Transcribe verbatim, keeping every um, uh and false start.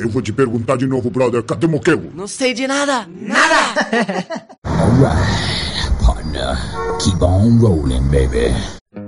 Eu vou te perguntar de novo, brother. Cadê o Moquego? Não sei de nada. Nada! Alright, partner. Keep on rolling, baby.